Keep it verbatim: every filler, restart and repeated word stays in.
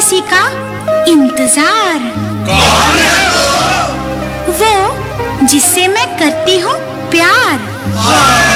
किसी का इंतजार। कौन है वो? वो जिससे मैं करती हूँ प्यार।